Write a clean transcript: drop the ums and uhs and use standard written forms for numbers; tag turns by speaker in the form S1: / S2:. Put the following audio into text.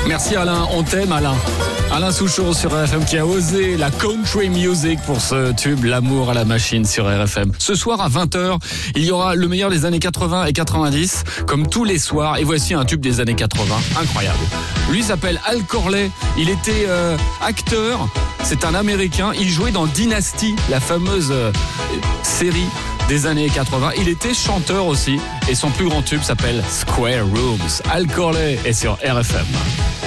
S1: Merci Alain, on t'aime Alain. Alain Souchon sur RFM qui a osé la country music pour ce tube L'amour à la machine sur RFM. Ce soir à 20h, il y aura le meilleur des années 80 et 90 comme tous les soirs et voici un tube des années 80 incroyable. Lui s'appelle Al Corley, il était acteur, c'est un Américain, il jouait dans Dynasty, la fameuse série des années 80. Il était chanteur aussi et son plus grand tube s'appelle Square Rooms. Al Corley est sur RFM.